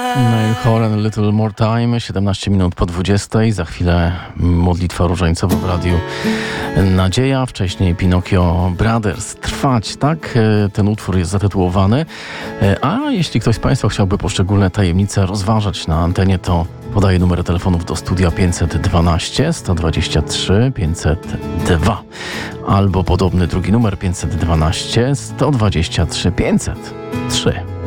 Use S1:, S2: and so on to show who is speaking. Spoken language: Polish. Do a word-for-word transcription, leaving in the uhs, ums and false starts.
S1: Niall Horan, Little More Time, siedemnaście minut po dwudziestej. Za chwilę modlitwa różańcowa w radiu Nadzieja, wcześniej Pinocchio Brothers. Trwać, tak? Ten utwór jest zatytułowany. A jeśli ktoś z Państwa chciałby poszczególne tajemnice rozważać na antenie, to podaję numer telefonów do studia pięćset dwanaście, sto dwadzieścia trzy, pięćset dwa. Albo podobny drugi numer pięćset dwanaście, sto dwadzieścia trzy, pięćset trzy.